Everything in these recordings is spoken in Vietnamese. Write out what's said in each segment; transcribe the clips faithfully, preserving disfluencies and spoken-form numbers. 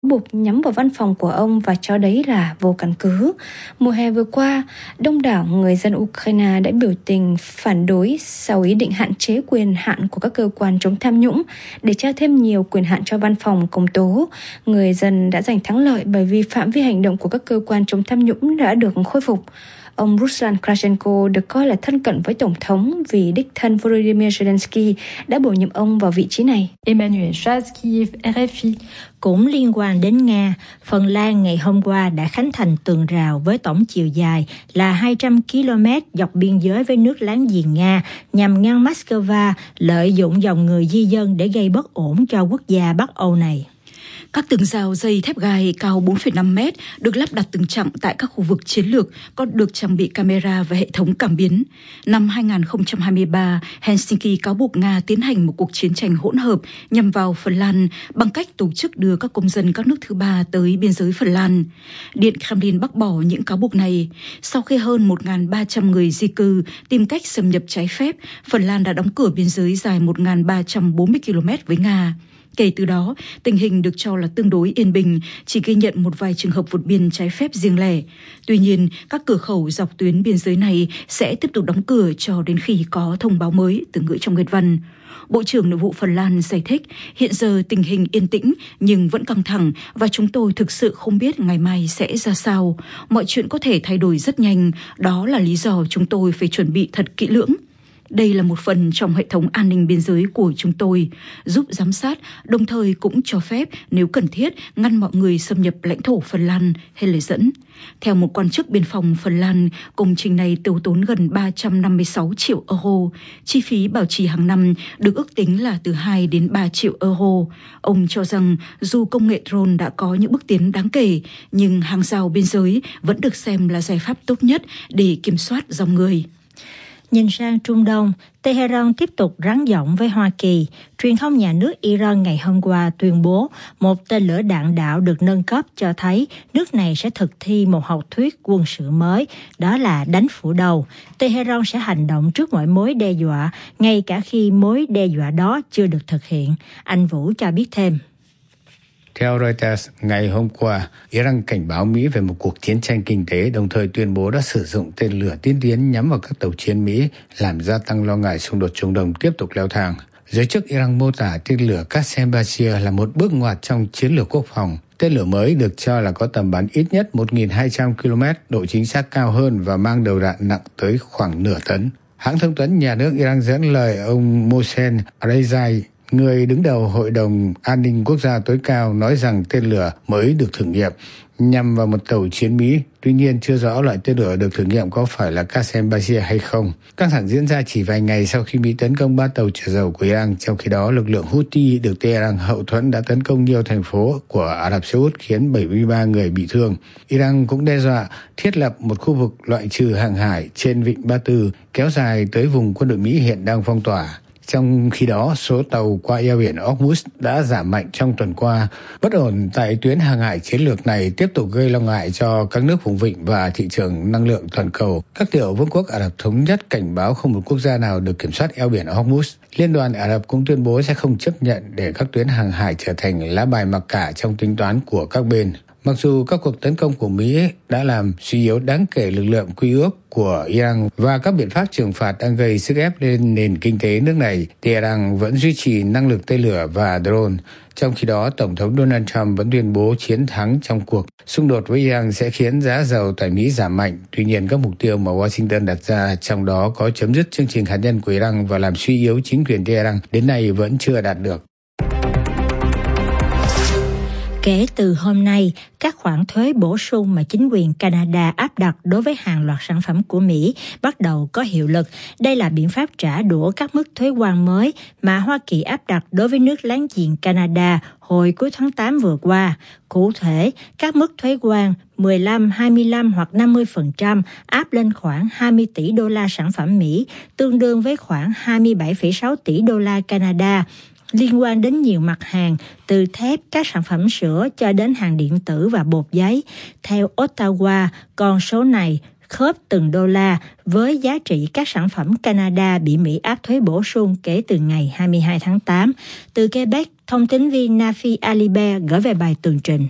buộc nhắm vào văn phòng của ông và cho đấy là vô căn cứ. Mùa hè vừa qua, đông đảo người dân Ukraine đã biểu tình phản đối sau ý định hạn chế quyền hạn của các cơ quan chống tham nhũng để trao thêm nhiều quyền hạn cho văn phòng công tố. Người dân đã giành thắng lợi bởi vì phạm vi hành động của các cơ quan chống tham nhũng đã được khôi phục. Ông Ruslan Krashenko được coi là thân cận với Tổng thống vì đích thân Volodymyr Zelensky đã bổ nhiệm ông vào vị trí này. Emmanuel Chaz, Kiev, R F I. Cũng liên quan đến Nga, Phần Lan ngày hôm qua đã khánh thành tường rào với tổng chiều dài là hai trăm ki lô mét dọc biên giới với nước láng giềng Nga nhằm ngăn Moscow lợi dụng dòng người di dân để gây bất ổn cho quốc gia Bắc Âu này. Các tường rào dây thép gai cao bốn phẩy năm mét được lắp đặt từng chặng tại các khu vực chiến lược, có được trang bị camera và hệ thống cảm biến. Năm hai không hai ba, Helsinki cáo buộc Nga tiến hành một cuộc chiến tranh hỗn hợp nhằm vào Phần Lan bằng cách tổ chức đưa các công dân các nước thứ ba tới biên giới Phần Lan. Điện Kremlin bác bỏ những cáo buộc này. Sau khi hơn một nghìn ba trăm người di cư tìm cách xâm nhập trái phép, Phần Lan đã đóng cửa biên giới dài một nghìn ba trăm bốn mươi ki lô mét với Nga. Kể từ đó, tình hình được cho là tương đối yên bình, chỉ ghi nhận một vài trường hợp vượt biên trái phép riêng lẻ. Tuy nhiên, các cửa khẩu dọc tuyến biên giới này sẽ tiếp tục đóng cửa cho đến khi có thông báo mới, từ ngữ trong Nguyệt Văn. Bộ trưởng Nội vụ Phần Lan giải thích, hiện giờ tình hình yên tĩnh nhưng vẫn căng thẳng và chúng tôi thực sự không biết ngày mai sẽ ra sao. Mọi chuyện có thể thay đổi rất nhanh, đó là lý do chúng tôi phải chuẩn bị thật kỹ lưỡng. Đây là một phần trong hệ thống an ninh biên giới của chúng tôi, giúp giám sát, đồng thời cũng cho phép, nếu cần thiết, ngăn mọi người xâm nhập lãnh thổ Phần Lan, hay lời dẫn. Theo một quan chức biên phòng Phần Lan, công trình này tiêu tốn gần ba trăm năm mươi sáu triệu euro. Chi phí bảo trì hàng năm được ước tính là từ hai đến ba triệu euro. Ông cho rằng dù công nghệ drone đã có những bước tiến đáng kể, nhưng hàng rào biên giới vẫn được xem là giải pháp tốt nhất để kiểm soát dòng người. Nhìn sang Trung Đông, Tehran tiếp tục rắn giọng với Hoa Kỳ. Truyền thông nhà nước Iran ngày hôm qua tuyên bố một tên lửa đạn đạo được nâng cấp cho thấy nước này sẽ thực thi một học thuyết quân sự mới, đó là đánh phủ đầu. Tehran sẽ hành động trước mọi mối đe dọa, ngay cả khi mối đe dọa đó chưa được thực hiện. Anh Vũ cho biết thêm. Theo Reuters, ngày hôm qua, Iran cảnh báo Mỹ về một cuộc chiến tranh kinh tế, đồng thời tuyên bố đã sử dụng tên lửa tiên tiến nhắm vào các tàu chiến Mỹ, làm gia tăng lo ngại xung đột Trung Đông tiếp tục leo thang. Giới chức Iran mô tả tên lửa Qasem Basir là một bước ngoặt trong chiến lược quốc phòng. Tên lửa mới được cho là có tầm bắn ít nhất một nghìn hai trăm ki lô mét, độ chính xác cao hơn và mang đầu đạn nặng tới khoảng nửa tấn. Hãng thông tấn nhà nước Iran dẫn lời ông Mohsen Rezai, người đứng đầu Hội đồng An ninh Quốc gia tối cao, nói rằng tên lửa mới được thử nghiệm nhằm vào một tàu chiến Mỹ. Tuy nhiên, chưa rõ loại tên lửa được thử nghiệm có phải là Qasem Basir hay không. Căng thẳng diễn ra chỉ vài ngày sau khi Mỹ tấn công ba tàu chở dầu của Iran. Trong khi đó, lực lượng Houthi được Tehran hậu thuẫn đã tấn công nhiều thành phố của Ả Rập Xê Út, khiến bảy mươi ba người bị thương. Iran cũng đe dọa thiết lập một khu vực loại trừ hàng hải trên vịnh Ba Tư, kéo dài tới vùng quân đội Mỹ hiện đang phong tỏa. Trong khi đó, số tàu qua eo biển Hormuz đã giảm mạnh trong tuần qua. Bất ổn tại tuyến hàng hải chiến lược này tiếp tục gây lo ngại cho các nước vùng vịnh và thị trường năng lượng toàn cầu. Các tiểu vương quốc Ả Rập Thống Nhất cảnh báo không một quốc gia nào được kiểm soát eo biển Hormuz. Liên đoàn Ả Rập cũng tuyên bố sẽ không chấp nhận để các tuyến hàng hải trở thành lá bài mặc cả trong tính toán của các bên. Mặc dù các cuộc tấn công của Mỹ đã làm suy yếu đáng kể lực lượng quy ước của Iran và các biện pháp trừng phạt đang gây sức ép lên nền kinh tế nước này, Tehran vẫn duy trì năng lực tên lửa và drone. Trong khi đó, Tổng thống Donald Trump vẫn tuyên bố chiến thắng trong cuộc xung đột với Iran sẽ khiến giá dầu tại Mỹ giảm mạnh. Tuy nhiên, các mục tiêu mà Washington đặt ra, trong đó có chấm dứt chương trình hạt nhân của Iran và làm suy yếu chính quyền Tehran, đến nay vẫn chưa đạt được. Kể từ hôm nay, các khoản thuế bổ sung mà chính quyền Canada áp đặt đối với hàng loạt sản phẩm của Mỹ bắt đầu có hiệu lực. Đây là biện pháp trả đũa các mức thuế quan mới mà Hoa Kỳ áp đặt đối với nước láng giềng Canada hồi cuối tháng tám vừa qua. Cụ thể, các mức thuế quan mười lăm, hai mươi lăm hoặc năm mươi phần trăm áp lên khoảng hai mươi tỷ đô la sản phẩm Mỹ, tương đương với khoảng hai mươi bảy phẩy sáu tỷ đô la Canada, liên quan đến nhiều mặt hàng, từ thép, các sản phẩm sữa cho đến hàng điện tử và bột giấy. Theo Ottawa, con số này khớp từng đô la với giá trị các sản phẩm Canada bị Mỹ áp thuế bổ sung kể từ ngày hai mươi hai tháng tám. Từ Quebec, thông tín viên Nafi Alibert gửi về bài tường trình.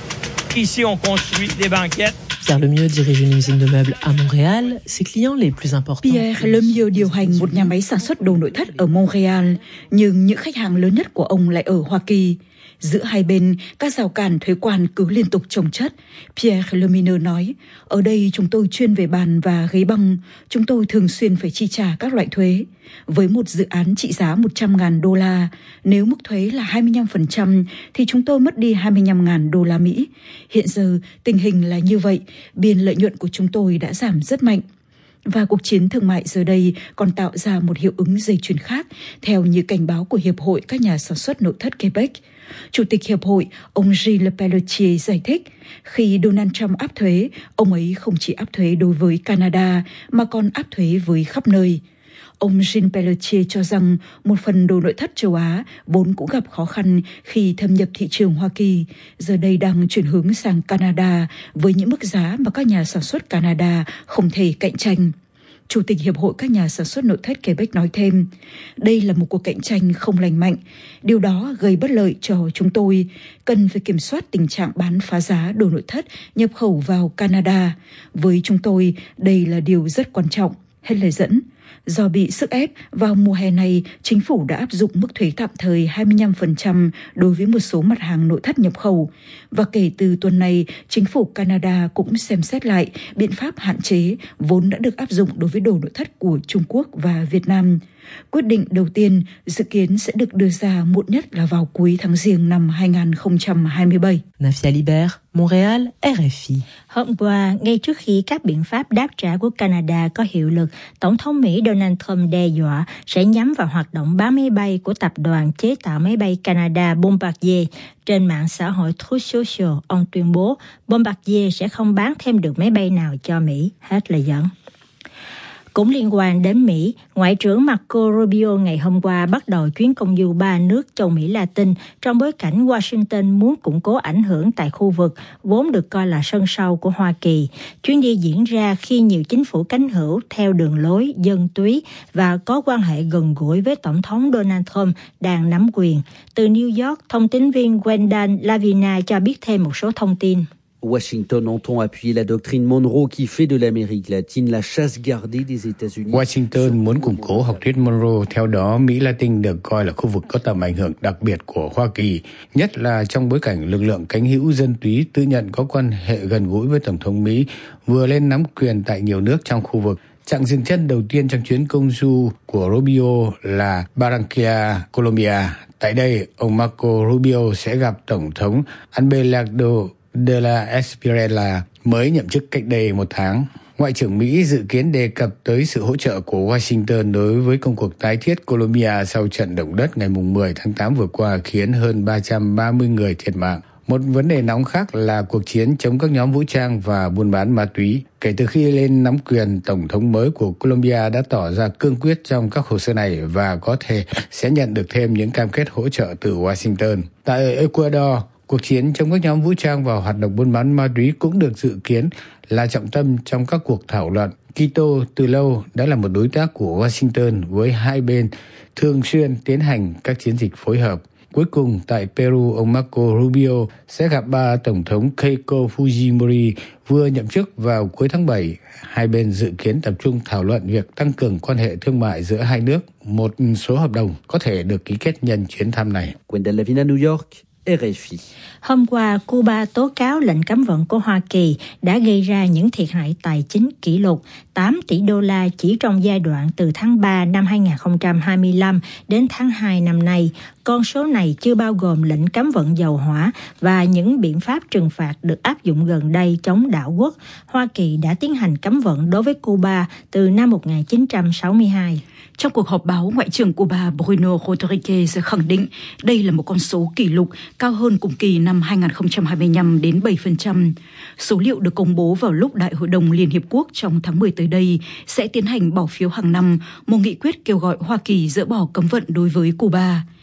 Ici, on construit des banquettes. Pierre Lemieux dirige une usine de meubles à Montréal. Ses clients les plus importants. Pierre Lemieux điều hành một nhà máy sản xuất đồ nội thất ở Montréal, nhưng những khách hàng lớn nhất của ông lại ở Hoa Kỳ. Giữa hai bên, các rào cản thuế quan cứ liên tục chồng chất. Pierre Lemieux nói, ở đây chúng tôi chuyên về bàn và ghế băng, chúng tôi thường xuyên phải chi trả các loại thuế. Với một dự án trị giá một trăm nghìn đô la, nếu mức thuế là hai mươi lăm phần trăm thì chúng tôi mất đi hai mươi lăm nghìn đô la Mỹ. Hiện giờ, tình hình là như vậy, biên lợi nhuận của chúng tôi đã giảm rất mạnh. Và cuộc chiến thương mại giờ đây còn tạo ra một hiệu ứng dây chuyền khác, theo như cảnh báo của Hiệp hội các nhà sản xuất nội thất Quebec. Chủ tịch Hiệp hội, ông Gilles Pelletier giải thích, khi Donald Trump áp thuế, ông ấy không chỉ áp thuế đối với Canada, mà còn áp thuế với khắp nơi. Ông Gilles Pelletier cho rằng một phần đồ nội thất châu Á vốn cũng gặp khó khăn khi thâm nhập thị trường Hoa Kỳ, giờ đây đang chuyển hướng sang Canada với những mức giá mà các nhà sản xuất Canada không thể cạnh tranh. Chủ tịch Hiệp hội các nhà sản xuất nội thất Quebec nói thêm, đây là một cuộc cạnh tranh không lành mạnh. Điều đó gây bất lợi cho chúng tôi, cần phải kiểm soát tình trạng bán phá giá đồ nội thất nhập khẩu vào Canada. Với chúng tôi, đây là điều rất quan trọng. Hết lời dẫn. Do bị sức ép, vào mùa hè này, chính phủ đã áp dụng mức thuế tạm thời hai mươi lăm phần trăm đối với một số mặt hàng nội thất nhập khẩu. Và kể từ tuần này, chính phủ Canada cũng xem xét lại biện pháp hạn chế vốn đã được áp dụng đối với đồ nội thất của Trung Quốc và Việt Nam. Quyết định đầu tiên dự kiến sẽ được đưa ra muộn nhất là vào cuối tháng Giêng năm hai không hai bảy. Nafi Alibert, Montréal, R F I. Hôm qua, ngay trước khi các biện pháp đáp trả của Canada có hiệu lực, Tổng thống Mỹ Donald Trump đe dọa sẽ nhắm vào hoạt động bán máy bay của tập đoàn chế tạo máy bay Canada Bombardier. Trên mạng xã hội Truth Social, ông tuyên bố Bombardier sẽ không bán thêm được máy bay nào cho Mỹ. Hết lời dẫn. Cũng liên quan đến Mỹ, Ngoại trưởng Marco Rubio ngày hôm qua bắt đầu chuyến công du ba nước châu Mỹ Latin trong bối cảnh Washington muốn củng cố ảnh hưởng tại khu vực vốn được coi là sân sau của Hoa Kỳ. Chuyến đi diễn ra khi nhiều chính phủ cánh hữu theo đường lối dân túy và có quan hệ gần gũi với Tổng thống Donald Trump đang nắm quyền. Từ New York, thông tín viên Wendell Lavina cho biết thêm một số thông tin. Washington entend appuyer la doctrine Monroe qui fait de l'Amérique latine la chasse gardée des États-Unis. Washington muốn củng cố học thuyết Monroe, theo đó Mỹ Latin được coi là khu vực có tầm ảnh hưởng đặc biệt của Hoa Kỳ, nhất là trong bối cảnh lực lượng cánh hữu dân túy tự nhận có quan hệ gần gũi với Tổng thống Mỹ vừa lên nắm quyền tại nhiều nước trong khu vực. Chặng dừng chân đầu tiên trong chuyến công du của Rubio là Barranquilla, Colombia. Tại đây, ông Marco Rubio sẽ gặp Tổng thống Abelardo de la Espriella mới nhậm chức cách đây một tháng. Ngoại trưởng Mỹ dự kiến đề cập tới sự hỗ trợ của Washington đối với công cuộc tái thiết Colombia sau trận động đất ngày mười tháng tám vừa qua khiến hơn ba trăm ba mươi người thiệt mạng. Một vấn đề nóng khác là cuộc chiến chống các nhóm vũ trang và buôn bán ma túy. Kể từ khi lên nắm quyền, Tổng thống mới của Colombia đã tỏ ra cương quyết trong các hồ sơ này và có thể sẽ nhận được thêm những cam kết hỗ trợ từ Washington. Tại Ecuador, cuộc chiến chống các nhóm vũ trang và hoạt động buôn bán ma túy cũng được dự kiến là trọng tâm trong các cuộc thảo luận. Quito từ lâu đã là một đối tác của Washington, với hai bên thường xuyên tiến hành các chiến dịch phối hợp. Cuối cùng, tại Peru, ông Marco Rubio sẽ gặp ba Tổng thống Keiko Fujimori vừa nhậm chức vào cuối tháng bảy. Hai bên dự kiến tập trung thảo luận việc tăng cường quan hệ thương mại giữa hai nước. Một số hợp đồng có thể được ký kết nhân chuyến thăm này. Wendell Lavina, New York, R F I. Hôm qua, Cuba tố cáo lệnh cấm vận của Hoa Kỳ đã gây ra những thiệt hại tài chính kỷ lục tám tỷ đô la chỉ trong giai đoạn từ tháng ba năm hai không hai lăm đến tháng hai năm nay. Con số này chưa bao gồm lệnh cấm vận dầu hỏa và những biện pháp trừng phạt được áp dụng gần đây chống đảo quốc. Hoa Kỳ đã tiến hành cấm vận đối với Cuba từ năm một nghìn chín trăm sáu mươi hai. Trong cuộc họp báo, Ngoại trưởng Cuba Bruno Rodriguez khẳng định đây là một con số kỷ lục, cao hơn cùng kỳ năm hai không hai lăm đến bảy phần trăm. Số liệu được công bố vào lúc Đại hội đồng Liên Hiệp Quốc trong tháng mười tới đây sẽ tiến hành bỏ phiếu hàng năm một nghị quyết kêu gọi Hoa Kỳ dỡ bỏ cấm vận đối với Cuba.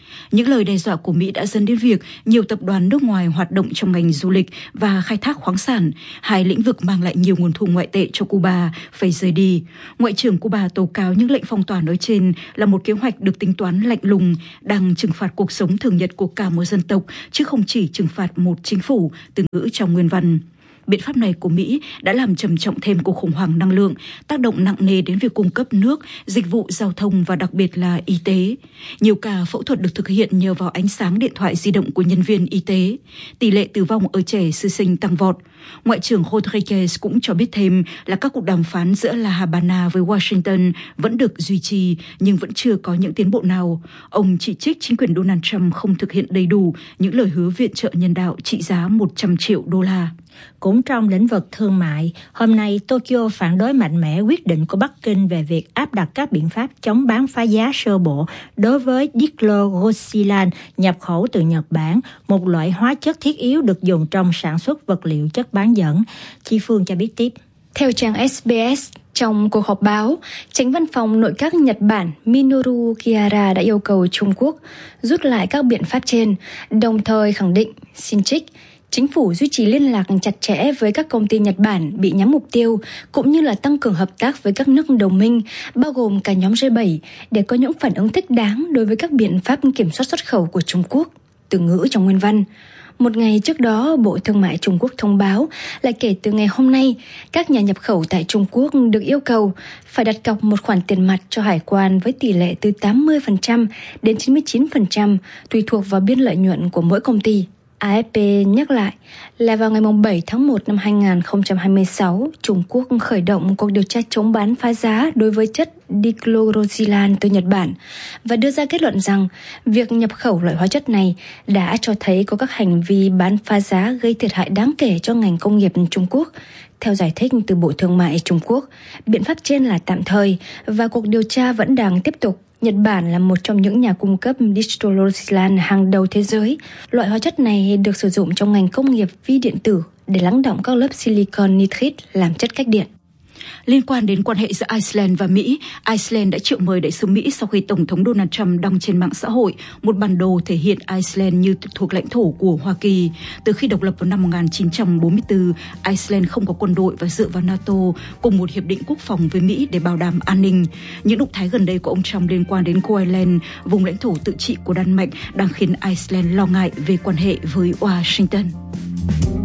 Những lời đe dọa của Mỹ đã dẫn đến việc nhiều tập đoàn nước ngoài hoạt động trong ngành du lịch và khai thác khoáng sản, hai lĩnh vực mang lại nhiều nguồn thu ngoại tệ cho Cuba, phải rời đi. Ngoại trưởng Cuba tố cáo những lệnh phong tỏa nói trên là một kế hoạch được tính toán lạnh lùng, đang trừng phạt cuộc sống thường nhật của cả một dân tộc, chứ không chỉ trừng phạt một chính phủ, từ ngữ trong nguyên văn. Biện pháp này của Mỹ đã làm trầm trọng thêm cuộc khủng hoảng năng lượng, tác động nặng nề đến việc cung cấp nước, dịch vụ giao thông và đặc biệt là y tế. Nhiều ca phẫu thuật được thực hiện nhờ vào ánh sáng điện thoại di động của nhân viên y tế. Tỷ lệ tử vong ở trẻ sơ sinh tăng vọt. Ngoại trưởng Rodriguez cũng cho biết thêm là các cuộc đàm phán giữa La Habana với Washington vẫn được duy trì nhưng vẫn chưa có những tiến bộ nào. Ông chỉ trích chính quyền Donald Trump không thực hiện đầy đủ những lời hứa viện trợ nhân đạo trị giá một trăm triệu đô la. Cũng trong lĩnh vực thương mại, hôm nay Tokyo phản đối mạnh mẽ quyết định của Bắc Kinh về việc áp đặt các biện pháp chống bán phá giá sơ bộ đối với dichlorosilan nhập khẩu từ Nhật Bản, một loại hóa chất thiết yếu được dùng trong sản xuất vật liệu chất bán dẫn. Chi Phương cho biết tiếp. Theo trang ét bê ét, trong cuộc họp báo, Chánh văn phòng nội các Nhật Bản Minoru Kihara đã yêu cầu Trung Quốc rút lại các biện pháp trên, đồng thời khẳng định, xin trích, chính phủ duy trì liên lạc chặt chẽ với các công ty Nhật Bản bị nhắm mục tiêu, cũng như là tăng cường hợp tác với các nước đồng minh, bao gồm cả nhóm G bảy, để có những phản ứng thích đáng đối với các biện pháp kiểm soát xuất khẩu của Trung Quốc, từ ngữ trong nguyên văn. Một ngày trước đó, Bộ Thương mại Trung Quốc thông báo là kể từ ngày hôm nay, các nhà nhập khẩu tại Trung Quốc được yêu cầu phải đặt cọc một khoản tiền mặt cho hải quan với tỷ lệ từ tám mươi phần trăm đến chín mươi chín phần trăm, tùy thuộc vào biên lợi nhuận của mỗi công ty. a ép pê nhắc lại là vào ngày bảy tháng một năm hai nghìn không trăm hai mươi sáu, Trung Quốc khởi động cuộc điều tra chống bán phá giá đối với chất dichlorosilan từ Nhật Bản và đưa ra kết luận rằng việc nhập khẩu loại hóa chất này đã cho thấy có các hành vi bán phá giá gây thiệt hại đáng kể cho ngành công nghiệp Trung Quốc. Theo giải thích từ Bộ Thương mại Trung Quốc, biện pháp trên là tạm thời và cuộc điều tra vẫn đang tiếp tục. Nhật Bản là một trong những nhà cung cấp dichlorosilan hàng đầu thế giới. Loại hóa chất này được sử dụng trong ngành công nghiệp vi điện tử để lắng đọng các lớp silicon nitride làm chất cách điện. Liên quan đến quan hệ giữa Iceland và Mỹ, Iceland đã triệu mời đại sứ Mỹ sau khi Tổng thống Donald Trump đăng trên mạng xã hội một bản đồ thể hiện Iceland như thuộc lãnh thổ của Hoa Kỳ. Từ khi độc lập vào năm một nghìn chín trăm bốn mươi tư, Iceland không có quân đội và dựa vào NATO cùng một hiệp định quốc phòng với Mỹ để bảo đảm an ninh. Những động thái gần đây của ông Trump liên quan đến Groenland, vùng lãnh thổ tự trị của Đan Mạch, đang khiến Iceland lo ngại về quan hệ với Washington.